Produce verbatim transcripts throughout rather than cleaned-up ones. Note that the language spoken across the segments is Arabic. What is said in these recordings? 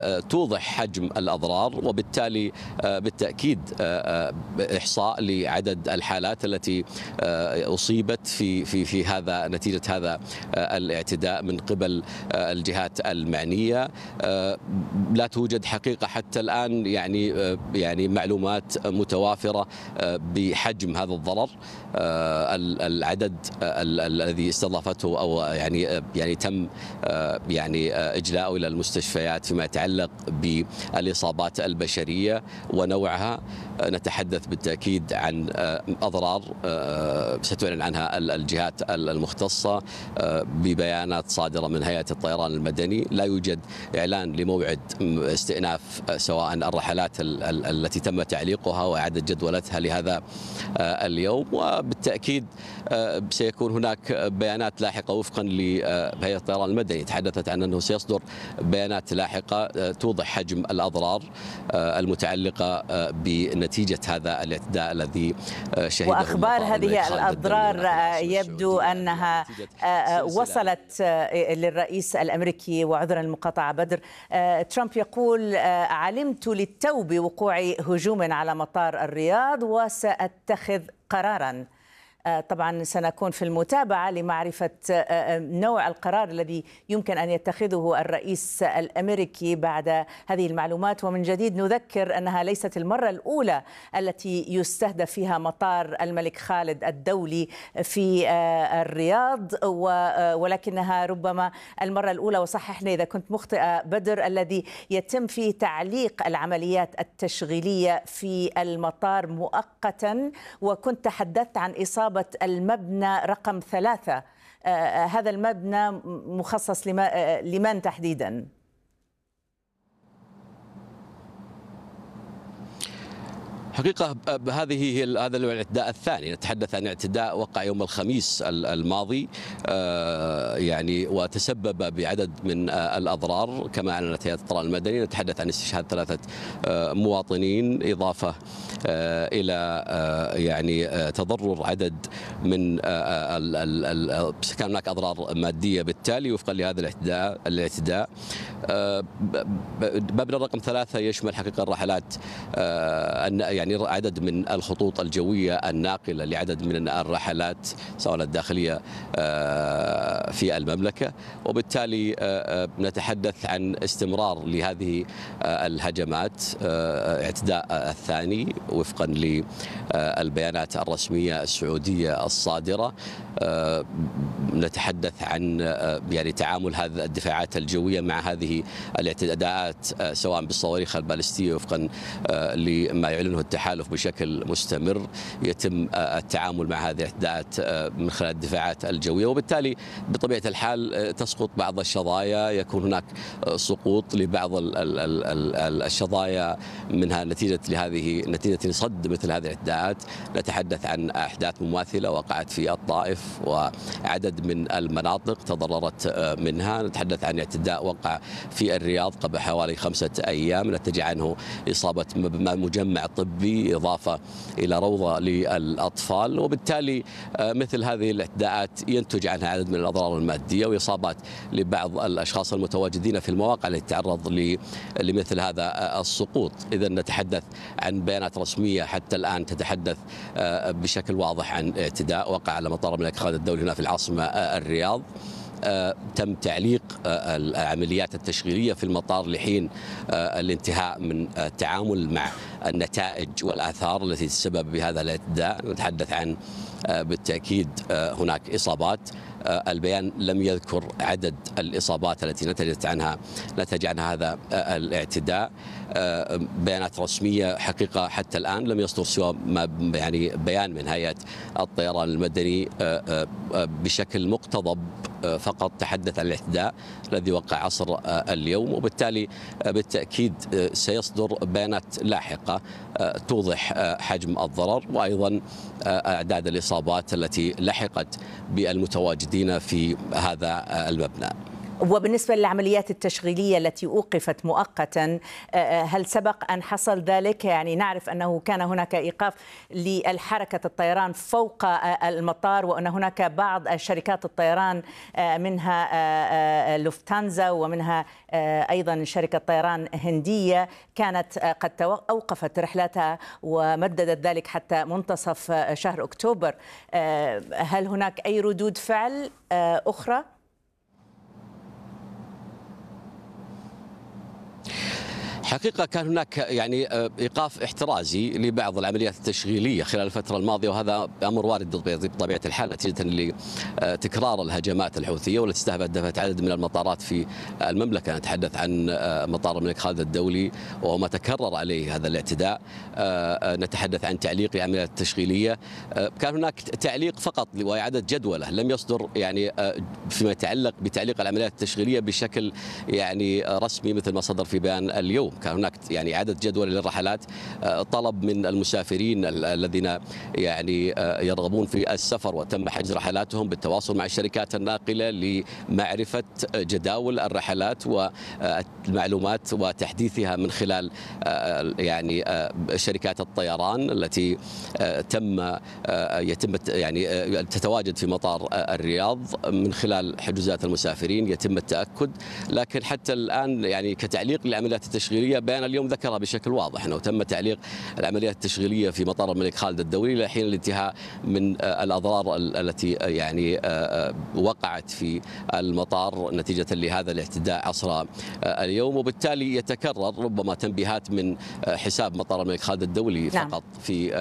توضح حجم الأضرار، وبالتالي بالتأكيد إحصاء لعدد الحالات التي أصيبت في في في هذا نتيجة هذا الاعتداء من قبل الجهات المعنية. لا توجد حقيقة حتى الآن يعني يعني معلومات متوافرة بحجم هذا الضرر. العدد الذي استضافته أو يعني يعني تم يعني إجلاءه إلى المستشفيات فيما يتعلق بالإصابات البشرية ونوعها، نتحدث بالتأكيد عن أضرار ستعلن عنها الجهات المختصة ببيانات صادرة من هيئة الطيران المدني. لا يوجد إعلان لموعد استئناف سواء الرحلات التي تم تعليقها وإعادة جدولتها لهذا اليوم، وبالتأكيد سيكون هناك بيانات لاحقة وفقا لهيئة الطيران المدني. تحدثت عن أنه سيصدر بيانات لاحقة توضح حجم الأضرار المتعلقة بنتيجة هذا الاعتداء الذي شهده. وأخبار هذه الأضرار يبدو أنها وصلت للرئيس الأمريكي. وعذرا المقاطعة بدر، ترامب يقول: علمت للتو بوقوع هجوم على مطار الرياض وسأتخذ قراراً. طبعا سنكون في المتابعة لمعرفة نوع القرار الذي يمكن أن يتخذه الرئيس الأمريكي بعد هذه المعلومات. ومن جديد نذكر أنها ليست المرة الأولى التي يستهدف فيها مطار الملك خالد الدولي في الرياض، ولكنها ربما المرة الأولى، وصححني إذا كنت مخطئة بدر، الذي يتم فيه تعليق العمليات التشغيلية في المطار مؤقتا. وكنت تحدثت عن إصابة المبنى رقم ثلاثة. آه هذا المبنى مخصص لمن تحديدا؟ حقيقة هذه هي هذا الاعتداء الثاني. نتحدث عن اعتداء وقع يوم الخميس الماضي يعني وتسبب بعدد من الأضرار كما أعلنت هيئة الطيران المدني. نتحدث عن استشهاد ثلاثة مواطنين، إضافة إلى يعني تضرر عدد من كان هناك أضرار مادية بالتالي وفقا لهذا الاعتداء. الاعتداء مبنى رقم ثلاثة يشمل حقيقة الرحلات يعني عدد من الخطوط الجوية الناقلة لعدد من الرحلات سواء الداخلية في المملكة، وبالتالي نتحدث عن استمرار لهذه الهجمات. اعتداء الثاني وفقا للبيانات الرسمية السعودية الصادرة. نتحدث عن يعني تعامل هذه الدفاعات الجوية مع هذه الاعتداءات سواء بالصواريخ البالستية وفقا لما يعلنه التحالف بشكل مستمر. يتم التعامل مع هذه الاعتداءات من خلال الدفاعات الجوية، وبالتالي بطبيعة الحال تسقط بعض الشظايا، يكون هناك سقوط لبعض الشظايا منها نتيجة لهذه نتيجة صد مثل هذه الاعتداءات. نتحدث عن أحداث مماثلة وقعت في الطائف وعدد من المناطق تضررت منها. نتحدث عن اعتداء وقع في الرياض قبل حوالي خمسة أيام نتج عنه إصابة مجمع طبي إضافة إلى روضة للأطفال، وبالتالي مثل هذه الاعتداءات ينتج عنها عدد من الأضرار المادية وإصابات لبعض الأشخاص المتواجدين في المواقع التي تتعرض لمثل هذا السقوط. إذا نتحدث عن بيانات رسمية حتى الآن تتحدث بشكل واضح عن اعتداء وقع على مطار الملك خالد الدولي هنا في العاصمة الرياض. تم تعليق العمليات التشغيلية في المطار لحين الانتهاء من التعامل مع النتائج والآثار التي تسبب بهذا الاعتداء. نتحدث عن بالتأكيد هناك إصابات. البيان لم يذكر عدد الإصابات التي نتجت عنها نتج عنها هذا الاعتداء. بيانات رسمية حقيقة حتى الآن لم يصدر سوى ما يعني بيان من هيئة الطيران المدني بشكل مقتضب فقط تحدث عن الاعتداء الذي وقع عصر اليوم، وبالتالي بالتأكيد سيصدر بيانات لاحقة توضح حجم الضرر وأيضا أعداد الإصابات التي لحقت بالمتواجدين في هذا المبنى. وبالنسبة للعمليات التشغيلية التي أوقفت مؤقتا، هل سبق أن حصل ذلك؟ يعني نعرف أنه كان هناك إيقاف للحركة الطيران فوق المطار، وأن هناك بعض شركات الطيران منها لوفتانزا ومنها أيضا شركة طيران هندية كانت قد أوقفت رحلاتها ومددت ذلك حتى منتصف شهر أكتوبر. هل هناك أي ردود فعل أخرى؟ حقيقة كان هناك يعني إيقاف احترازي لبعض العمليات التشغيلية خلال الفترة الماضية، وهذا أمر وارد بطبيعة الحال نتيجة لتكرار الهجمات الحوثية والتي استهدفت عدد من المطارات في المملكة. نتحدث عن مطار الملك خالد الدولي وما تكرر عليه هذا الاعتداء، نتحدث عن تعليق العمليات التشغيلية. كان هناك تعليق فقط وإعادة جدوله، لم يصدر يعني فيما يتعلق بتعليق العمليات التشغيلية بشكل يعني رسمي مثل ما صدر في بيان اليوم. كان هناك يعني إعادة جدول للرحلات، طلب من المسافرين الذين يعني يرغبون في السفر وتم حجز رحلاتهم بالتواصل مع الشركات الناقلة لمعرفة جداول الرحلات والمعلومات وتحديثها من خلال يعني شركات الطيران التي تم يتم يعني تتواجد في مطار الرياض. من خلال حجوزات المسافرين يتم التأكد، لكن حتى الآن يعني كتعليق للعمليات التشغيلية بيان اليوم ذكرها بشكل واضح انه تم تعليق العمليات التشغيليه في مطار الملك خالد الدولي لحين الانتهاء من الاضرار التي يعني وقعت في المطار نتيجه لهذا الاعتداء عصر اليوم، وبالتالي يتكرر ربما تنبيهات من حساب مطار الملك خالد الدولي نعم. فقط في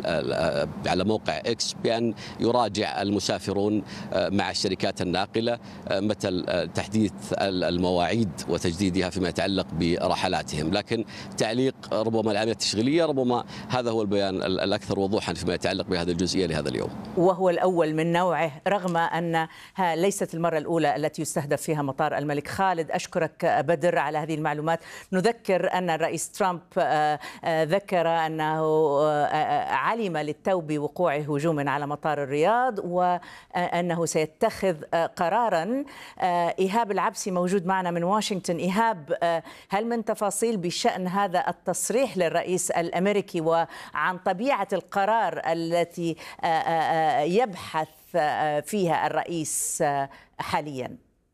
على موقع اكس بان يراجع المسافرون مع الشركات الناقله متى تحديث المواعيد وتجديدها فيما يتعلق برحلاتهم، لكن تعليق ربما العمليات التشغيلية ربما هذا هو البيان الأكثر وضوحا فيما يتعلق بهذه الجزئية لهذا اليوم، وهو الأول من نوعه رغم أنها ليست المرة الأولى التي يستهدف فيها مطار الملك خالد. أشكرك بدر على هذه المعلومات. نذكر أن الرئيس ترامب ذكر أنه علم للتو بوقوع هجوم على مطار الرياض وأنه سيتخذ قرارا. إيهاب العبسي موجود معنا من واشنطن. إيهاب، هل من تفاصيل بشأن هذا التصريح للرئيس الأمريكي وعن طبيعة القرار التي يبحث فيها الرئيس حاليا؟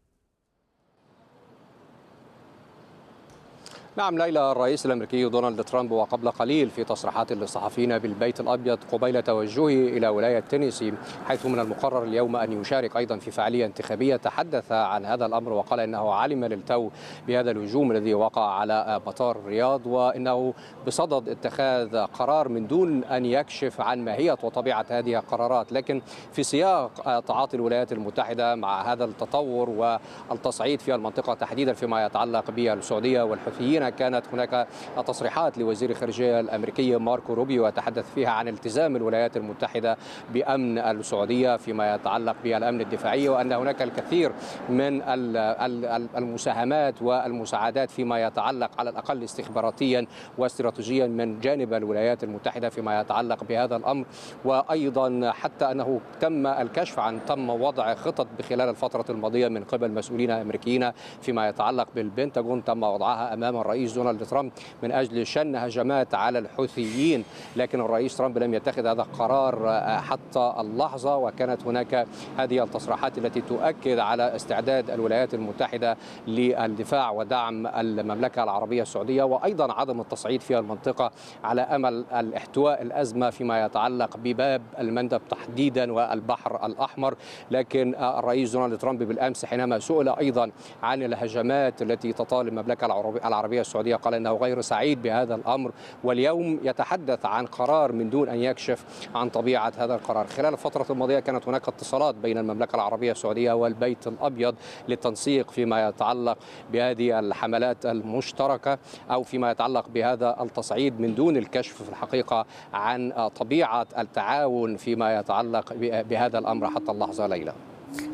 نعم ليلى، الرئيس الأمريكي دونالد ترامب وقبل قليل في تصريحات للصحفيين بالبيت الأبيض قبيل توجهه إلى ولاية تينيسي حيث من المقرر اليوم أن يشارك أيضا في فعالية انتخابية، تحدث عن هذا الأمر وقال إنه علم للتو بهذا الهجوم الذي وقع على مطار الرياض وإنه بصدد اتخاذ قرار من دون أن يكشف عن ماهية وطبيعة هذه القرارات. لكن في سياق تعاطي الولايات المتحدة مع هذا التطور والتصعيد في المنطقة تحديدا فيما يتعلق بالسعودية والحوثيين، كانت هناك تصريحات لوزير الخارجية الأمريكي ماركو روبيو يتحدث فيها عن التزام الولايات المتحدة بأمن السعودية فيما يتعلق بالأمن الدفاعي، وأن هناك الكثير من المساهمات والمساعدات فيما يتعلق على الأقل استخباراتيا واستراتيجيا من جانب الولايات المتحدة فيما يتعلق بهذا الأمر. وأيضا حتى أنه تم الكشف عن تم وضع خطط بخلال الفترة الماضية من قبل مسؤولين أمريكيين فيما يتعلق بالبنتاغون تم وضعها أمام الرئيس دونالد ترامب من أجل شن هجمات على الحوثيين، لكن الرئيس ترامب لم يتخذ هذا القرار حتى اللحظة. وكانت هناك هذه التصريحات التي تؤكد على استعداد الولايات المتحدة للدفاع ودعم المملكة العربية السعودية، وأيضا عدم التصعيد في المنطقة على أمل الاحتواء الأزمة فيما يتعلق بباب المندب تحديدا والبحر الأحمر. لكن الرئيس دونالد ترامب بالأمس حينما سئل أيضا عن الهجمات التي تطال المملكة العربية السعودية قال أنه غير سعيد بهذا الأمر، واليوم يتحدث عن قرار من دون أن يكشف عن طبيعة هذا القرار. خلال الفترة الماضية كانت هناك اتصالات بين المملكة العربية السعودية والبيت الأبيض للتنسيق فيما يتعلق بهذه الحملات المشتركة أو فيما يتعلق بهذا التصعيد من دون الكشف في الحقيقة عن طبيعة التعاون فيما يتعلق بهذا الأمر حتى اللحظة. ليلى.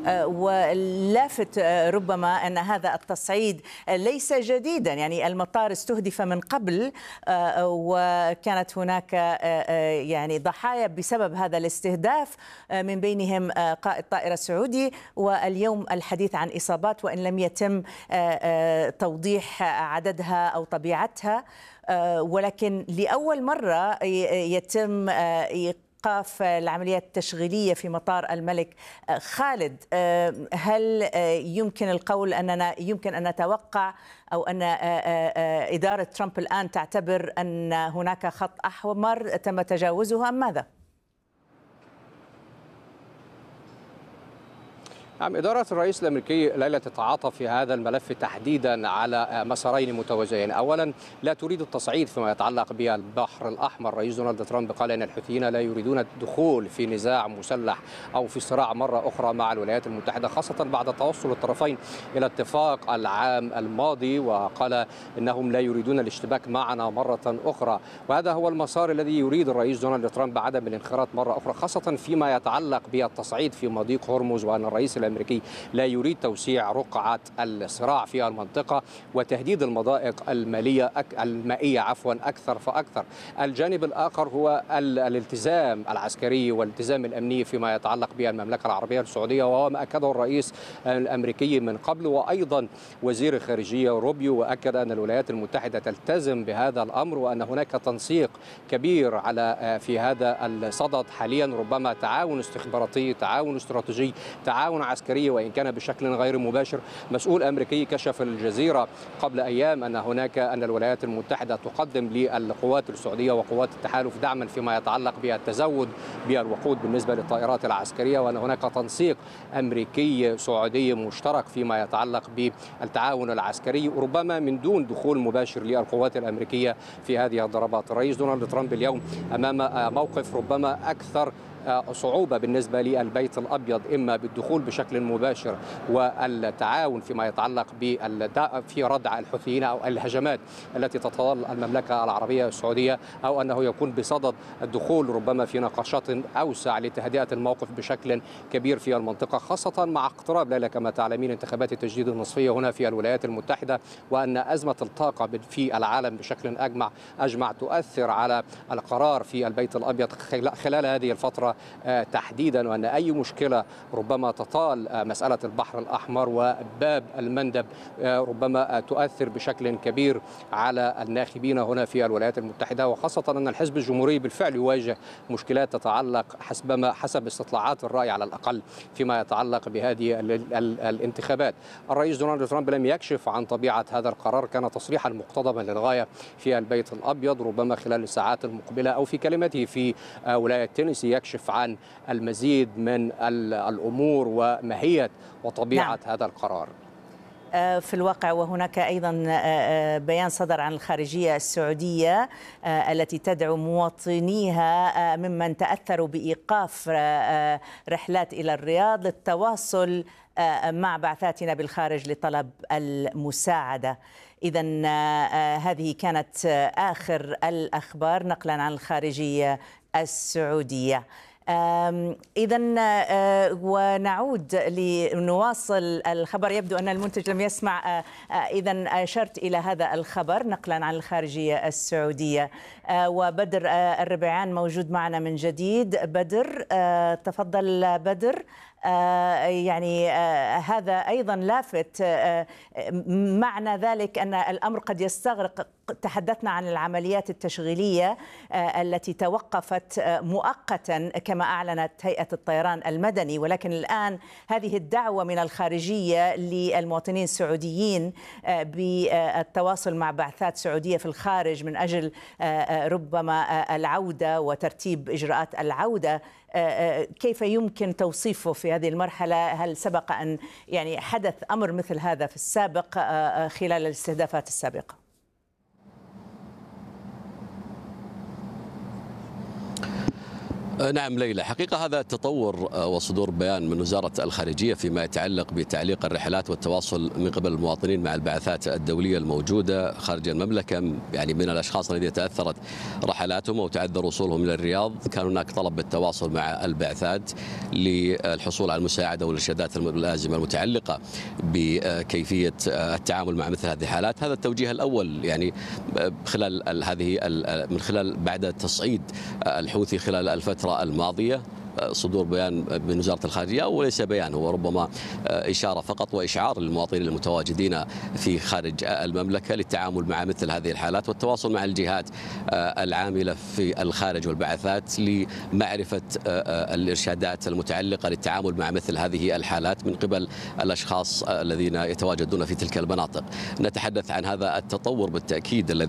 ولافت ربما أن هذا التصعيد ليس جديدا، يعني المطار استهدف من قبل وكانت هناك يعني ضحايا بسبب هذا الاستهداف، من بينهم قائد طائرة سعودي، واليوم الحديث عن إصابات وإن لم يتم توضيح عددها أو طبيعتها، ولكن لأول مرة يتم إيقاف العمليات التشغيلية في مطار الملك خالد. هل يمكن القول أننا يمكن أن نتوقع أو أن إدارة ترامب الآن تعتبر أن هناك خط أحمر تم تجاوزه أم ماذا؟ نعم، إدارة الرئيس الأمريكي ليلى تتعاطى في هذا الملف تحديدا على مسارين متوازيين. أولا، لا تريد التصعيد فيما يتعلق بالبحر الأحمر. الرئيس دونالد ترامب قال أن الحوثيين لا يريدون الدخول في نزاع مسلح أو في صراع مرة أخرى مع الولايات المتحدة، خاصة بعد توصل الطرفين إلى اتفاق العام الماضي، وقال إنهم لا يريدون الاشتباك معنا مرة أخرى. وهذا هو المسار الذي يريد الرئيس دونالد ترامب عدم الانخراط مرة أخرى، خاصة فيما يتعلق بالتصعيد في مضيق هرمز، وأن الرئيس الأمريكي لا يريد توسيع رقعة الصراع في المنطقة وتهديد المضائق المالية المائية عفوا أكثر فأكثر. الجانب الآخر هو الالتزام العسكري والالتزام الأمني فيما يتعلق بالمملكة العربية السعودية، وهو ما أكده الرئيس الأمريكي من قبل، وأيضا وزير الخارجية روبيو، وأكد أن الولايات المتحدة تلتزم بهذا الأمر، وأن هناك تنسيق كبير على في هذا الصدد حاليا، ربما تعاون استخباراتي، تعاون استراتيجي، تعاون عسكري، وإن كان بشكل غير مباشر. مسؤول أمريكي كشف للجزيرة قبل أيام أن هناك أن الولايات المتحدة تقدم للقوات السعودية وقوات التحالف دعما فيما يتعلق بالتزود بالوقود بالنسبة للطائرات العسكرية، وأن هناك تنسيق أمريكي سعودي مشترك فيما يتعلق بالتعاون العسكري، ربما من دون دخول مباشر للقوات الأمريكية في هذه الضربات. الرئيس دونالد ترامب اليوم أمام موقف ربما أكثر صعوبة بالنسبة للبيت الأبيض، إما بالدخول بشكل مباشر والتعاون فيما يتعلق في ردع الحوثيين أو الهجمات التي تتظل المملكة العربية السعودية، أو أنه يكون بصدد الدخول ربما في نقاشات أوسع لتهدئة الموقف بشكل كبير في المنطقة، خاصة مع اقتراب ليلى كما تعلمين انتخابات التجديد النصفية هنا في الولايات المتحدة، وأن أزمة الطاقة في العالم بشكل أجمع أجمع تؤثر على القرار في البيت الأبيض خلال هذه الفترة تحديدا، وأن أي مشكلة ربما تطال مسألة البحر الأحمر وباب المندب ربما تؤثر بشكل كبير على الناخبين هنا في الولايات المتحدة، وخاصة أن الحزب الجمهوري بالفعل يواجه مشكلات تتعلق حسب ما حسب استطلاعات الرأي على الأقل فيما يتعلق بهذه الانتخابات. الرئيس دونالد ترامب لم يكشف عن طبيعة هذا القرار، كان تصريحا مقتضبا للغاية في البيت الأبيض، ربما خلال الساعات المقبلة أو في كلمته في ولاية تينيسي يكشف عن المزيد من الأمور وماهية وطبيعة نعم. هذا القرار في الواقع. وهناك أيضا بيان صدر عن الخارجية السعودية التي تدعو مواطنيها ممن تأثروا بإيقاف رحلات إلى الرياض للتواصل مع بعثاتنا بالخارج لطلب المساعدة. إذن هذه كانت آخر الأخبار نقلا عن الخارجية السعودية. إذا ونعود لنواصل الخبر. يبدو أن المنتج لم يسمع، إذا أشرت إلى هذا الخبر نقلا عن الخارجية السعودية. وبدر الربيعان موجود معنا من جديد. بدر، تفضل بدر. يعني هذا أيضا لافت، معنى ذلك أن الأمر قد يستغرق. تحدثنا عن العمليات التشغيلية التي توقفت مؤقتا كما أعلنت هيئة الطيران المدني، ولكن الآن هذه الدعوة من الخارجية للمواطنين السعوديين بالتواصل مع بعثات سعودية في الخارج من أجل ربما العودة وترتيب إجراءات العودة، كيف يمكن توصيفه في هذه المرحلة؟ هل سبق أن يعني حدث أمر مثل هذا في السابق خلال الاستهدافات السابقة؟ نعم ليلى، حقيقة هذا التطور وصدور بيان من وزارة الخارجية فيما يتعلق بتعليق الرحلات والتواصل من قبل المواطنين مع البعثات الدولية الموجودة خارج المملكة، يعني من الأشخاص الذين تأثرت رحلاتهم وتعذر وصولهم إلى الرياض، كان هناك طلب بالتواصل مع البعثات للحصول على المساعدة والإرشادات اللازمة المتعلقة بكيفية التعامل مع مثل هذه الحالات. هذا التوجيه الأول يعني خلال هذه من خلال بعد تصعيد الحوثي خلال الفترة الماضية صدور بيان من وزارة الخارجية، وليس بيان، هو ربما إشارة فقط وإشعار للمواطنين المتواجدين في خارج المملكة للتعامل مع مثل هذه الحالات والتواصل مع الجهات العاملة في الخارج والبعثات لمعرفة الإرشادات المتعلقة للتعامل مع مثل هذه الحالات من قبل الأشخاص الذين يتواجدون في تلك المناطق. نتحدث عن هذا التطور بالتأكيد الذي